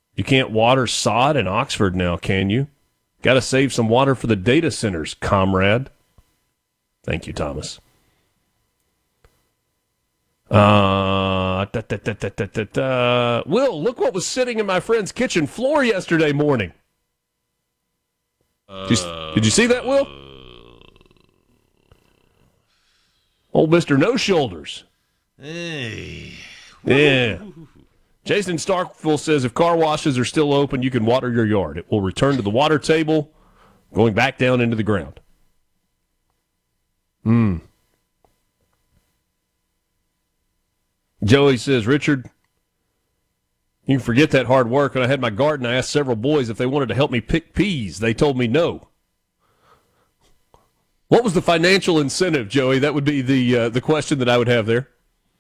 You can't water sod in Oxford now, can you? Got to save some water for the data centers, comrade. Thank you, Thomas. Will, look what was sitting in my friend's kitchen floor yesterday morning. Did you see that, Will? Old Mr. No Shoulders. Hey. Yeah. Jason Starkville says if car washes are still open, you can water your yard. It will return to the water table, going back down into the ground. Joey says, Richard, you can forget that hard work. When I had my garden, I asked several boys if they wanted to help me pick peas. They told me no. What was the financial incentive, Joey? That would be the question that I would have there.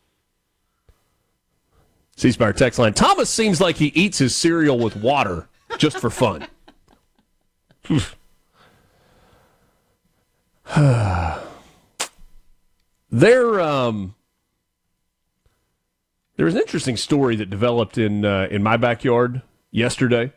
C-Spire text line. Thomas seems like he eats his cereal with water just for fun. There's an interesting story that developed in my backyard yesterday,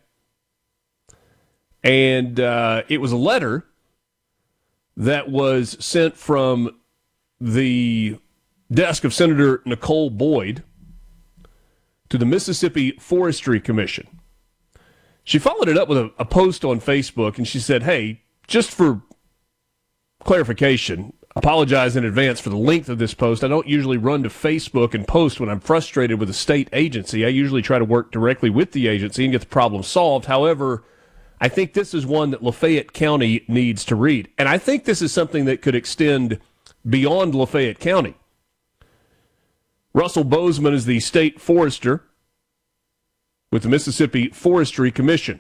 and it was a letter that was sent from the desk of Senator Nicole Boyd to the Mississippi Forestry Commission. She followed it up with a post on Facebook, and she said, hey, just for clarification, apologize in advance for the length of this post. I don't usually run to Facebook and post when I'm frustrated with a state agency. I usually try to work directly with the agency and get the problem solved. However, I think this is one that Lafayette County needs to read. And I think this is something that could extend beyond Lafayette County. Russell Bozeman is the state forester with the Mississippi Forestry Commission.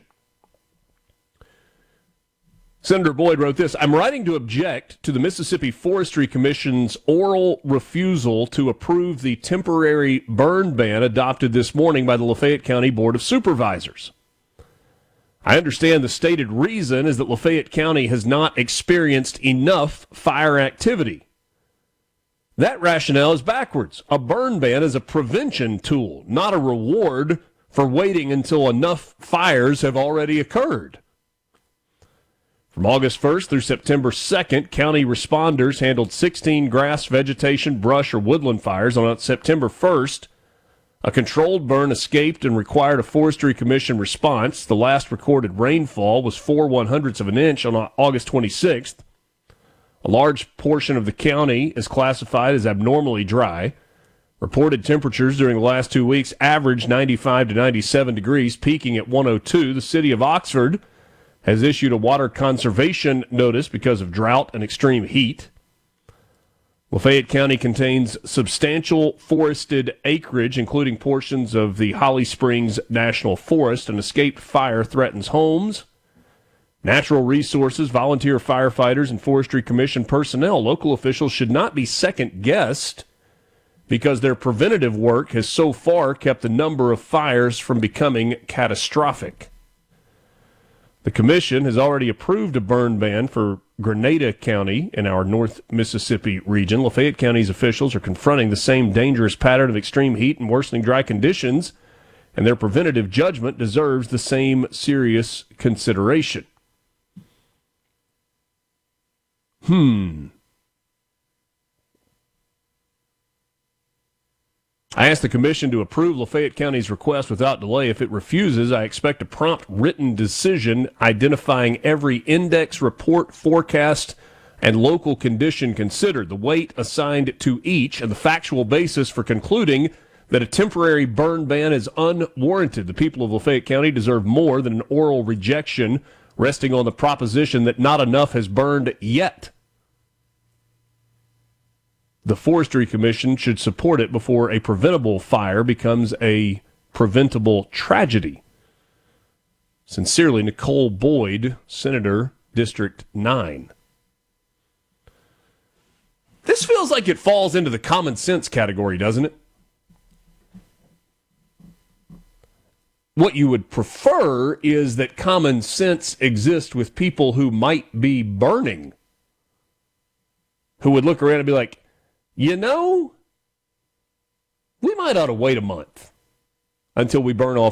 Senator Boyd wrote this, I'm writing to object to the Mississippi Forestry Commission's oral refusal to approve the temporary burn ban adopted this morning by the Lafayette County Board of Supervisors. I understand the stated reason is that Lafayette County has not experienced enough fire activity. That rationale is backwards. A burn ban is a prevention tool, not a reward for waiting until enough fires have already occurred. From August 1st through September 2nd, county responders handled 16 grass, vegetation, brush, or woodland fires. On September 1st, a controlled burn escaped and required a Forestry Commission response. The last recorded rainfall was 4/100ths of an inch on August 26th. A large portion of the county is classified as abnormally dry. Reported temperatures during the last 2 weeks averaged 95 to 97 degrees, peaking at 102. The city of Oxford has issued a water conservation notice because of drought and extreme heat. Lafayette County contains substantial forested acreage, including portions of the Holly Springs National Forest. An escaped fire threatens homes, natural resources, volunteer firefighters, and Forestry Commission personnel. Local officials should not be second-guessed because their preventative work has so far kept the number of fires from becoming catastrophic. The commission has already approved a burn ban for Grenada County in our North Mississippi region. Lafayette County's officials are confronting the same dangerous pattern of extreme heat and worsening dry conditions, and their preventative judgment deserves the same serious consideration. I asked the commission to approve Lafayette County's request without delay. If it refuses, I expect a prompt written decision identifying every index, report, forecast, and local condition considered, the weight assigned to each, and the factual basis for concluding that a temporary burn ban is unwarranted. The people of Lafayette County deserve more than an oral rejection resting on the proposition that not enough has burned yet. The Forestry Commission should support it before a preventable fire becomes a preventable tragedy. Sincerely, Nicole Boyd, Senator, District 9. This feels like it falls into the common sense category, doesn't it? What you would prefer is that common sense exists with people who might be burning, who would look around and be like, you know, we might ought to wait a month until we burn off